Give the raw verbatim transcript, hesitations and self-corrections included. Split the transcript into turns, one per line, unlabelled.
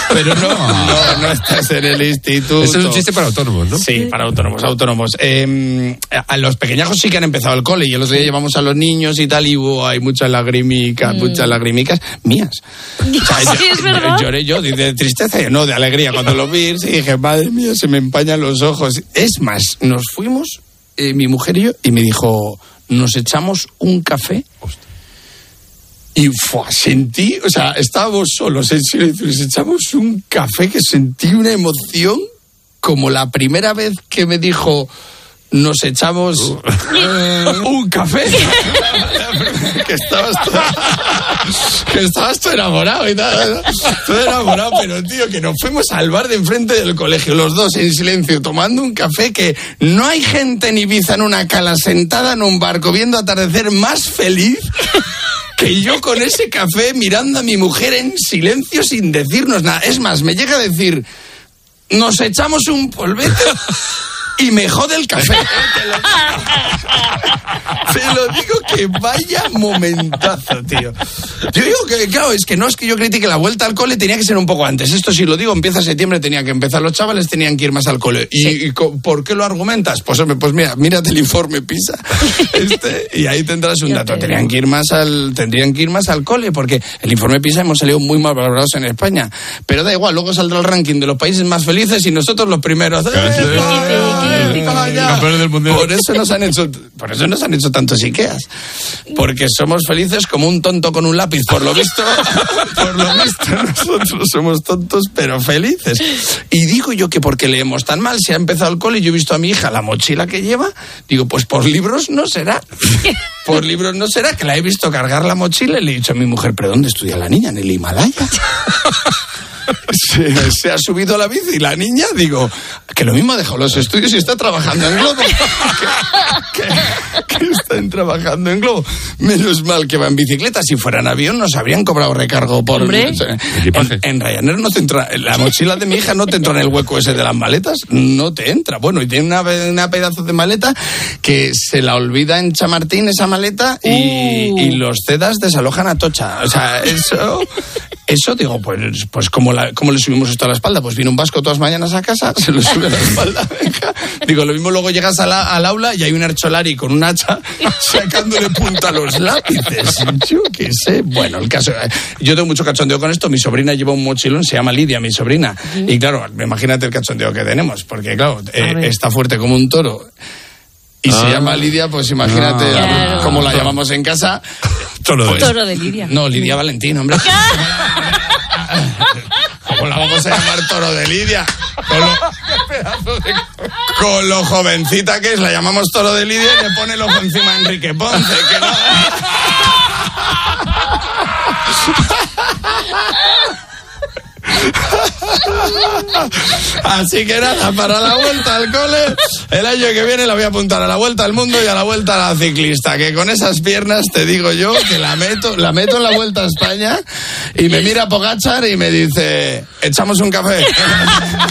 Pero no, no, no estás en el instituto.
Eso es un chiste para autónomos, ¿no?
Sí, para autónomos, autónomos. Eh, a los pequeñajos sí que han empezado el cole y el otro día llevamos a los niños y tal y hubo, hay muchas lagrimicas, mm. muchas lagrimicas mías. O sea,
sí,
yo,
es verdad.
Lloré yo de tristeza y no, de alegría cuando lo vi. Y dije, madre mía, se me empañan los ojos. Es más, nos fuimos, eh, mi mujer y yo, y me dijo, nos echamos un café. Hostia. Y fue, sentí, o sea, estábamos solos en silencio, nos echamos un café que sentí una emoción como la primera vez que me dijo, nos echamos uh, un café. que estabas todo, que estabas todo enamorado y tal, todo enamorado, pero tío, que nos fuimos al bar de enfrente del colegio, los dos en silencio, tomando un café, que no hay gente en Ibiza en una cala sentada en un barco viendo atardecer más feliz que yo con ese café mirando a mi mujer en silencio sin decirnos nada. Es más, me llega a decir, nos echamos un polvete y me jode el café. Te lo digo que vaya momentazo, tío. Yo digo que, claro, es que no es que yo critique la vuelta al cole, tenía que ser un poco antes. Esto sí lo digo, empieza septiembre, tenía que empezar. Los chavales tenían que ir más al cole. ¿Y, sí. y por qué lo argumentas? Pues, hombre, pues mira, mírate el informe PISA. Este, y ahí tendrás un dato. Tenían que ir más al, tendrían que ir más al cole, porque el informe PISA hemos salido muy mal valorados en España. Pero da igual, luego saldrá el ranking de los países más felices y nosotros los primeros.
Campeones del mundial.
Por eso nos han hecho, por eso nos han hecho tantos Ikeas, porque somos felices como un tonto con un lápiz, por lo visto, por lo visto nosotros somos tontos pero felices. Y digo yo que porque leemos tan mal, si ha empezado el cole y yo he visto a mi hija la mochila que lleva, digo, pues por libros no será, por libros no será, que la he visto cargar la mochila y le he dicho a mi mujer, ¿pero dónde estudia la niña? ¿En el Himalaya? Se, se ha subido a la bici y la niña, digo, que lo mismo ha dejado los estudios y está trabajando en Globo. que, que, que están trabajando en Globo. Menos mal que va en bicicleta. Si fuera en avión nos habrían cobrado recargo por...
¿Hombre?
En, en Ryanair no te entra... La mochila de mi hija no te entra en el hueco ese de las maletas. No te entra. Bueno, y tiene una, una pedazo de maleta que se la olvida en Chamartín esa maleta y, uh. y los cedas desalojan a Tocha. O sea, eso... Eso, digo, pues, pues ¿cómo, la, ¿cómo le subimos esto a la espalda? Pues viene un vasco todas las mañanas a casa, se lo sube a la espalda, venga. Digo, lo mismo luego llegas a la, al aula y hay un Ercholari con un hacha sacándole punta a los lápices. Yo qué sé. Bueno, el caso... Yo tengo mucho cachondeo con esto. Mi sobrina lleva un mochilón, se llama Lidia, mi sobrina. Uh-huh. Y claro, imagínate el cachondeo que tenemos, porque claro, eh, está fuerte como un toro. Y ah. se llama Lidia, pues imagínate ah. cómo la llamamos en casa.
Toro de,
pues, Toro de Lidia.
No, Lidia Valentín, hombre. ¿Cómo la vamos a llamar Toro de Lidia? Con lo, de... con lo jovencita que es, la llamamos Toro de Lidia y le pone el ojo encima a Enrique Ponce. Que no... Así que nada, para la vuelta al cole, el año que viene la voy a apuntar a la vuelta al mundo y a la vuelta a la ciclista, que con esas piernas te digo yo que la meto, la meto en la vuelta a España y me mira Pogačar y me dice, echamos un café.